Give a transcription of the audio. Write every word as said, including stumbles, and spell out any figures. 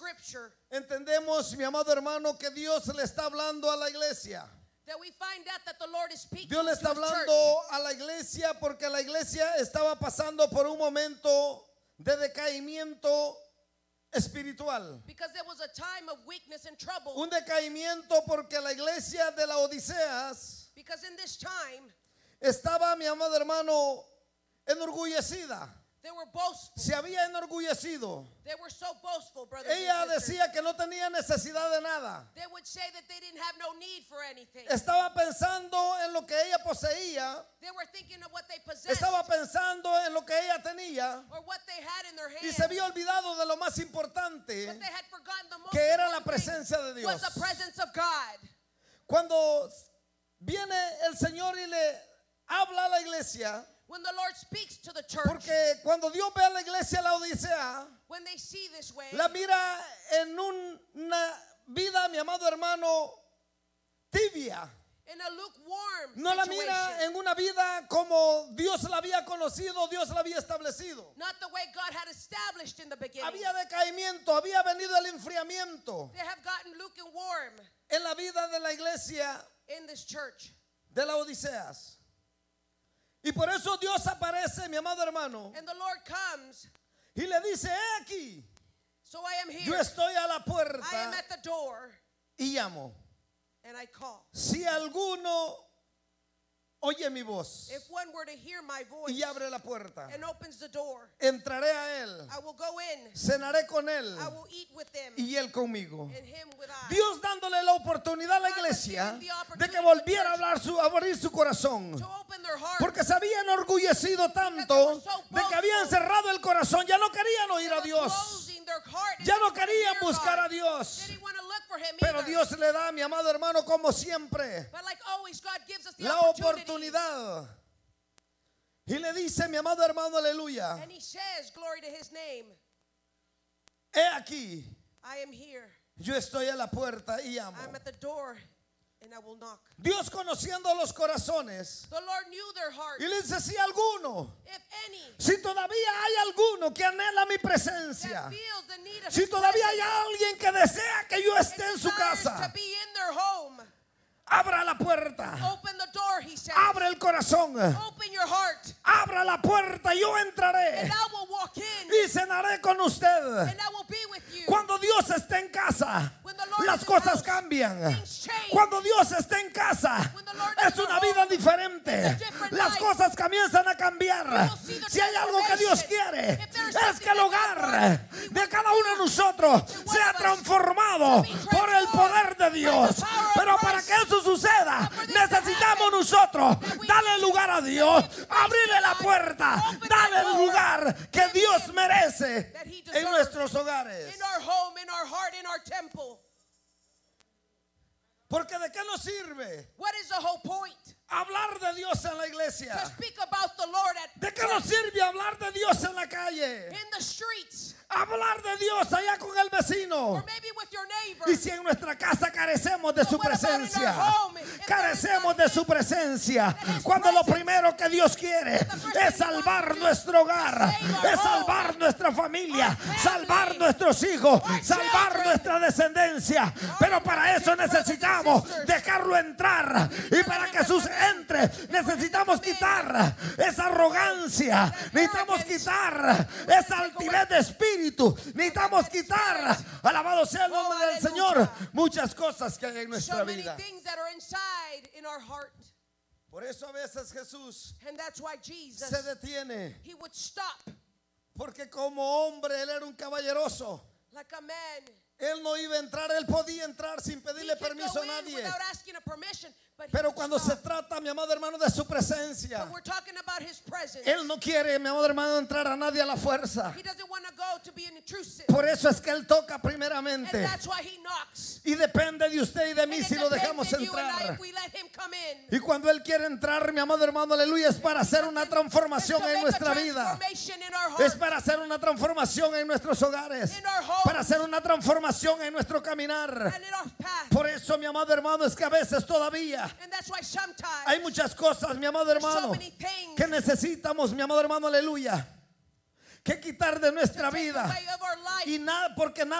scripture, entendemos, mi amado hermano, que Dios le está hablando a la iglesia. that we find out that the Lord is speaking Dios le to está his church. hablando a la iglesia porque la iglesia estaba pasando por un momento de decaimiento espiritual. Because there was a time of weakness and trouble. Un decaimiento porque la iglesia de la Odiseas Because in this time, estaba, mi amado hermano, enorgullecida. they were boastful. Se había enorgullecido. They were so boastful, brothers Ella and sisters. decía que no tenía necesidad de nada. They would say that they didn't have no need for anything. Estaba pensando en lo que ella poseía. They were thinking of what they possessed Estaba pensando en lo que ella tenía. or what they had in their Y hands. se había olvidado de lo más importante, But they had forgotten the most que era la important thing presencia de Dios. was the presence of God. Cuando viene el Señor y le habla a la iglesia, When the Lord speaks to the church, porque cuando Dios ve a la iglesia la Odisea, when they see this way, la mira en un- una vida, mi amado hermano, tibia. in a lukewarm No la situation, mira en una vida como Dios la había conocido, Dios la había establecido. not the way God had established in the beginning. Había decaimiento, había venido el enfriamiento They have gotten lukewarm en la vida de la iglesia in this church. de la Odiseas. Y por eso Dios aparece, mi amado hermano, And the Lord comes, y le dice: he aquí, so I am yo here. estoy a la I am puerta at the door, y llamo. and I call. Si alguno oye mi voz If one were to hear my voice y abre la puerta, and opens the door, entraré a él, I will go in, cenaré con él I will eat with them, y él conmigo. and him with I. Dios dándole la oportunidad a la iglesia de que volviera a hablar su, a abrir su corazón, To open their heart. porque se había enorgullecido tanto de que habían cerrado el corazón. Ya no querían oír a They were Dios, closing their heart and ya they no didn't wanna querían hear buscar God. a Dios. They didn't want to look for him Pero either. Dios le da, mi amado hermano, como siempre, But like always, God gives us the la opportunity. oportunidad. Y le dice, mi amado hermano, aleluya, And he says, glory to his name, he aquí, I am here. yo estoy a la puerta y llamo. I'm at the door and I will knock. Dios, conociendo los corazones, The Lord knew their heart. y le dice: si alguno, If any si todavía hay alguno que anhela mi that presencia, feels the need of si his todavía hay presence alguien que desea que yo and esté en su desires casa, to be in their home, abra la puerta, open the door, he says. abre el corazón, Open your heart abra la puerta, yo entraré and I will walk in y cenaré con usted. and I will be with you. Cuando Dios está en casa, When the Lord las is in the cosas house, cambian. things change. Cuando Dios está en casa, When the Lord es is in una the vida home, diferente. it's a different Las life. cosas comienzan a cambiar. You will see the Si hay algo que Dios transformation. quiere, If there's es something que el that God hogar wants, He de wants cada uno de nosotros one sea of us transformado to be por el poder de transformed Dios. by the power of Pero para Christ. que eso suceda, But for this to necesitamos happen, nosotros that we darle need lugar a to Dios, give space abrirle to la God, puerta, open darle that el door, lugar que give Dios Him merece that He en deserves. nuestros hogares. In our home, in our heart, in our temple. Porque ¿de qué nos sirve What is the whole point? hablar de Dios en la iglesia? To speak about the Lord at ¿De qué nos sirve hablar de Dios en la calle? in the streets, Hablar de Dios allá con el vecino. or maybe with your neighbor. Y si en nuestra casa carecemos de su But what about in our presencia, home? If there is carecemos not de su presencia, His cuando lo presence, primero que Dios quiere the first es thing He salvar wants to do nuestro hogar, is save our es home, salvar nuestra familia, our family, salvar nuestros hijos, our salvar children, nuestra descendencia. Pero para eso brothers and necesitamos sisters. dejarlo entrar, y para que Jesús entre necesitamos quitar esa arrogancia, necesitamos quitar esa altivez de espíritu, necesitamos quitar, alabado sea el nombre del Señor, muchas cosas que hay en nuestra So many vida. things that are inside in our heart. Por eso a veces Jesús And that's why Jesus, se detiene, He would stop porque como hombre él era un caballeroso. like a man. Él no iba a entrar, él podía entrar sin He pedirle could permiso go a in nadie. without asking a permission, but he Pero would cuando se stop. trata, mi amado hermano, de su presencia, But we're talking about His presence. él no quiere, mi amado hermano, entrar a nadie a la fuerza. He doesn't want to go to be an intrusive. Por eso es que él toca And primeramente. that's why He knocks. Y depende de usted y de And mí it si lo depends dejamos on you and I entrar. if we let Him come in. Y cuando él quiere entrar, mi amado hermano, aleluya, es para hacer una It's transformación to en make a nuestra vida. transformation in our Es heart. para hacer una transformación en nuestros hogares. In our homes. Para hacer una transformación en nuestro caminar. And in our path. Por eso, mi amado hermano, es que a veces todavía And that's why sometimes hay muchas cosas, mi amado there's so hermano, many things que necesitamos, mi amado hermano, aleluya, que quitar de nuestra take vida. away of our life. Y nada, porque nada